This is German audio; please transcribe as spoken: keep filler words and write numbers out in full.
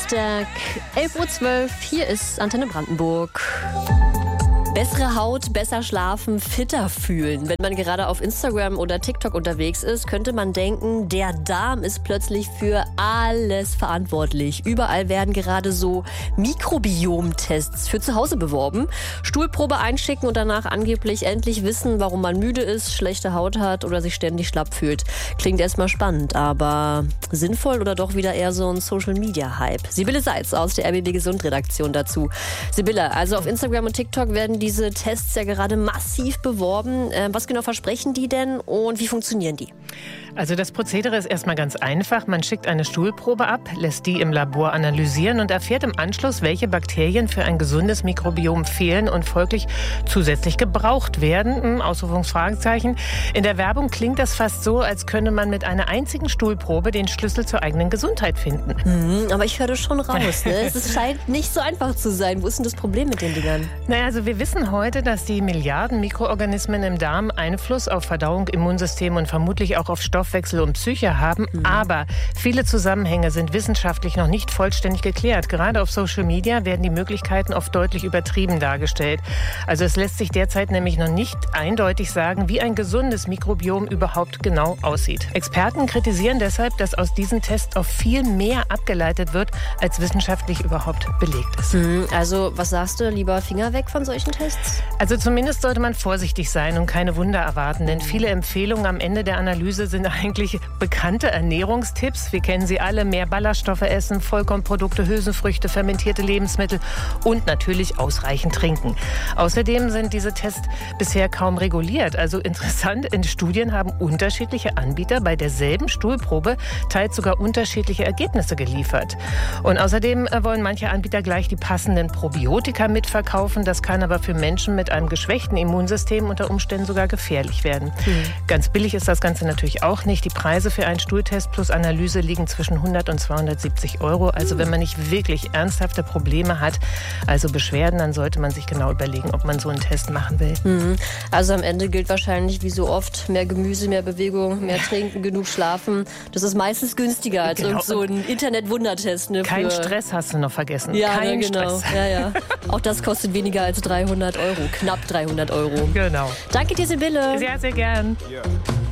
Dienstag, elf Uhr zwölf. Hier ist Antenne Brandenburg. Bessere Haut, besser schlafen, fitter fühlen. Wenn man gerade auf Instagram oder TikTok unterwegs ist, könnte man denken, der Darm ist plötzlich für alles verantwortlich. Überall werden gerade so Mikrobiom-Tests für zu Hause beworben. Stuhlprobe einschicken und danach angeblich endlich wissen, warum man müde ist, schlechte Haut hat oder sich ständig schlapp fühlt. Klingt erstmal spannend, aber sinnvoll oder doch wieder eher so ein Social-Media-Hype? Sibylle Seitz aus der R B B Gesund-Redaktion dazu. Sibylle, also auf Instagram und TikTok werden diese Tests ja gerade massiv beworben. Was genau versprechen die denn und wie funktionieren die? Also das Prozedere ist erstmal ganz einfach. Man schickt eine Stuhlprobe ab, lässt die im Labor analysieren und erfährt im Anschluss, welche Bakterien für ein gesundes Mikrobiom fehlen und folglich zusätzlich gebraucht werden. Ausrufungsfragezeichen. In der Werbung klingt das fast so, als könne man mit einer einzigen Stuhlprobe den Schlüssel zur eigenen Gesundheit finden. Mhm, aber ich höre das schon raus. Ne? Es scheint nicht so einfach zu sein. Wo ist denn das Problem mit den Dingern? Naja, also wir wissen heute, dass die Milliarden Mikroorganismen im Darm Einfluss auf Verdauung, Immunsystem und vermutlich auch auf Stoffwechsel und Psyche haben. Mhm. Aber viele Zusammenhänge sind wissenschaftlich noch nicht vollständig geklärt. Gerade auf Social Media werden die Möglichkeiten oft deutlich übertrieben dargestellt. Also es lässt sich derzeit nämlich noch nicht eindeutig sagen, wie ein gesundes Mikrobiom überhaupt genau aussieht. Experten kritisieren deshalb, dass aus diesen Tests auf viel mehr abgeleitet wird, als wissenschaftlich überhaupt belegt ist. Mhm. Also was sagst du? Lieber Finger weg von solchen Tests? Also zumindest sollte man vorsichtig sein und keine Wunder erwarten, denn viele Empfehlungen am Ende der Analyse sind eigentlich bekannte Ernährungstipps. Wir kennen sie alle: mehr Ballaststoffe essen, Vollkornprodukte, Hülsenfrüchte, fermentierte Lebensmittel und natürlich ausreichend trinken. Außerdem sind diese Tests bisher kaum reguliert. Also interessant, in Studien haben unterschiedliche Anbieter bei derselben Stuhlprobe teils sogar unterschiedliche Ergebnisse geliefert. Und außerdem wollen manche Anbieter gleich die passenden Probiotika mitverkaufen. Das kann aber für Menschen mit einem geschwächten Immunsystem unter Umständen sogar gefährlich werden. Mhm. Ganz billig ist das Ganze natürlich auch nicht. Die Preise für einen Stuhltest plus Analyse liegen zwischen hundert und zweihundertsiebzig Euro. Also wenn man nicht wirklich ernsthafte Probleme hat, also Beschwerden, dann sollte man sich genau überlegen, ob man so einen Test machen will. Mhm. Also am Ende gilt wahrscheinlich wie so oft: mehr Gemüse, mehr Bewegung, mehr trinken, genug schlafen. Das ist meistens günstiger als genau. so ein Internet-Wundertest. Ne, Kein Stress hast du noch vergessen. Ja, Kein ne, genau. Stress. Ja, ja. Auch das kostet weniger als dreihundert Euro. Knapp dreihundert Euro. Genau. Danke dir, Sibylle. Sehr, sehr gern. Ja.